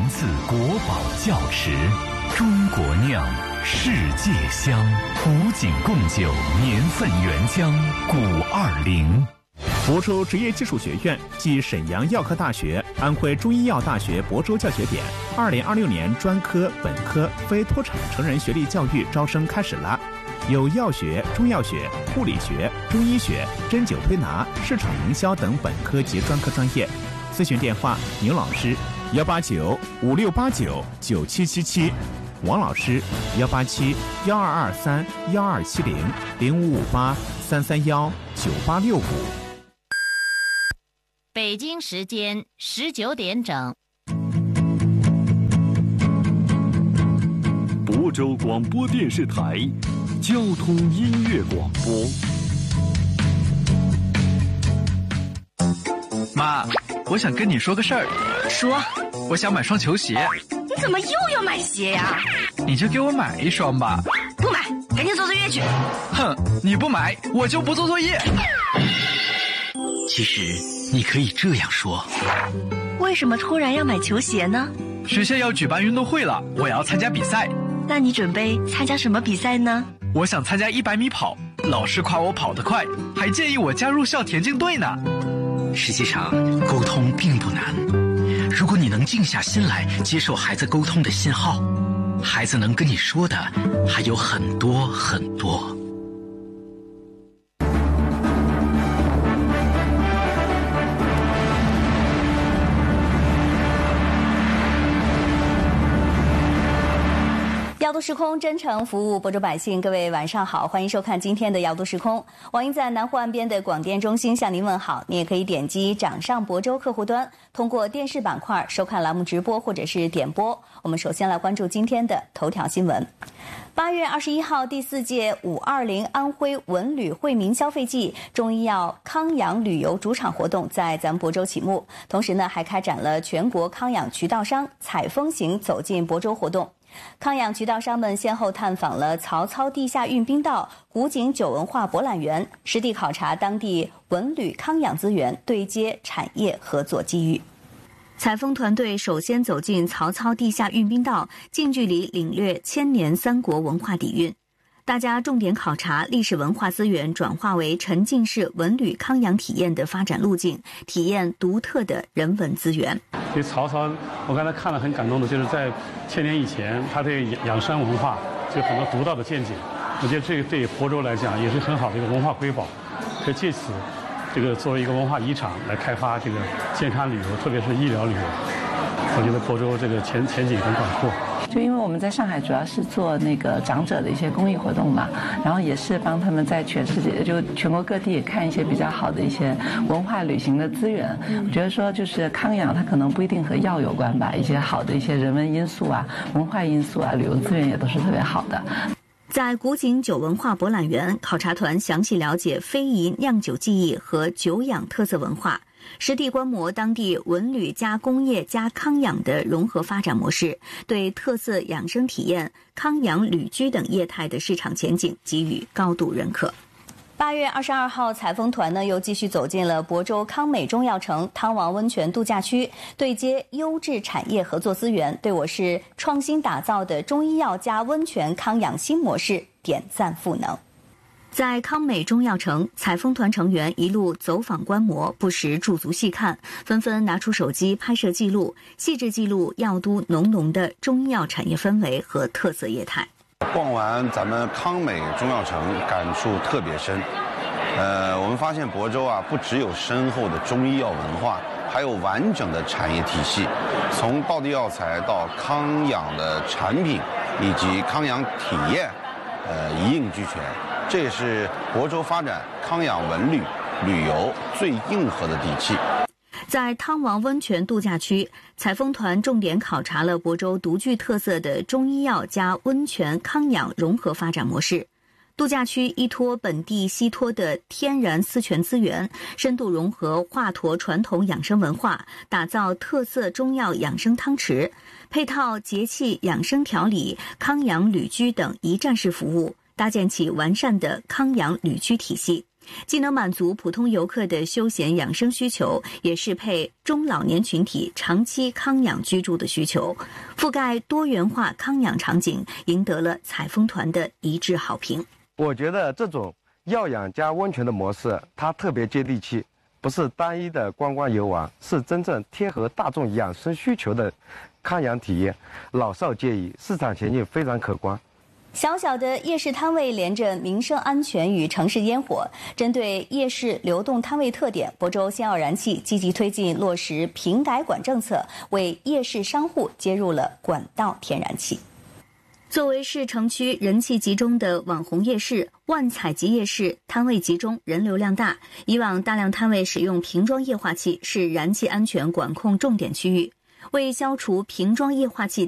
自国宝窖池，中国酿，世界香。古井贡酒年份原浆520。 亳州职业技术学院暨沈阳药科大学、安徽中医药大学亳州教学点2026年专科、本科、非脱产成人学历教育招生开始了。有药学、中药学、护理学、中医学、针灸推拿、市场营销等本科及专科专业。咨询电话：牛老师18956899777，王老师187-1223-1270-0558-331-9865。 北京时间19点整。 亳州广播电视台交通音乐广播。 妈，我想跟你说个事儿。 说。 我想买双球鞋。 你怎么又要买鞋呀？ 你就给我买一双吧。 不买，赶紧做作业去。 哼，你不买，我就不做作业。 其实你可以这样说。 为什么突然要买球鞋呢？ 学校要举办运动会了，我要参加比赛。 那你准备参加什么比赛呢？ 我想参加100米跑，老师夸我跑得快，还建议我加入校田径队呢。 实际上，沟通并不难。如果你能静下心来接受孩子沟通的信号，孩子能跟你说的还有很多很多。 遥读时空，真诚服务亳州百姓。各位晚上好，欢迎收看今天的遥读时空。网音在南湖岸边的广电中心向您问好。你也可以点击掌上亳州客户端，通过电视板块收看栏目直播或者是点播。我们首先来关注今天的头条新闻。8月21号，第4届520安徽文旅惠民消费季中医药康养旅游主场活动在咱们亳州启幕，同时呢还开展了全国康养渠道商采风行走进亳州活动。康养渠道商们先后探访了曹操地下运兵道、古井酒文化博览园，实地考察当地文旅康养资源，对接产业合作机遇。采风团队首先走进曹操地下运兵道，近距离领略千年三国文化底蕴。大家重点考察历史文化资源转化为沉浸式文旅康养体验的发展路径，体验独特的人文资源。 对曹操，我刚才看了很感动的，就是在1000年以前，他对养山文化就有很多独到的见解。我觉得这个对亳州来讲也是很好的一个文化瑰宝，可以借此这个作为一个文化遗产来开发这个健康旅游，特别是医疗旅游。我觉得亳州这个前景很广阔。 就因为我们在上海主要是做那个长者的一些公益活动嘛，然后也是帮他们在全世界就全国各地看一些比较好的一些文化旅行的资源。我觉得说就是康养它可能不一定和药有关吧，一些好的一些人文因素啊、文化因素啊、旅游资源也都是特别好的。 在古井酒文化博览园，考察团详细了解非遗酿酒技艺和酒养特色文化，实地观摩当地文旅加工业加康养的融合发展模式，对特色养生体验、康养旅居等业态的市场前景给予高度认可。8月22号，采风团呢又继续走进了亳州康美中药城汤王温泉度假区，对接优质产业合作资源，对我市创新打造的中医药加温泉康养新模式点赞赋能。在康美中药城，采风团成员一路走访观摩，不时驻足细看，纷纷拿出手机拍摄记录，细致记录药都浓浓的中医药产业氛围和特色业态。 逛完咱们康美中药城，感触特别深。我们发现亳州啊，不只有深厚的中医药文化，还有完整的产业体系，从道地药材到康养的产品以及康养体验，一应俱全。这也是亳州发展康养文旅旅游最硬核的底气。 在汤王温泉度假区，采风团重点考察了亳州独具特色的中医药加温泉康养融合发展模式。度假区依托本地西托的天然私泉资源，深度融合华佗传统养生文化，打造特色中药养生汤池，配套节气养生调理、康养旅居等一站式服务，搭建起完善的康养旅居体系。 既能满足普通游客的休闲养生需求，也适配中老年群体长期康养居住的需求，覆盖多元化康养场景，赢得了采风团的一致好评。 我觉得这种药养加温泉的模式，它特别接地气，不是单一的观光游玩，是真正贴合大众养生需求的康养体验，老少皆宜，市场前景非常可观。 小小的夜市摊位连着民生安全与城市烟火，针对夜市流动摊位特点，亳州仙奥燃气积极推进落实平改管政策，为夜市商户接入了管道天然气。作为市城区人气集中的网红夜市，万采集夜市摊位集中，人流量大。以往大量摊位使用瓶装液化气是燃气安全管控重点区域，为消除瓶装液化气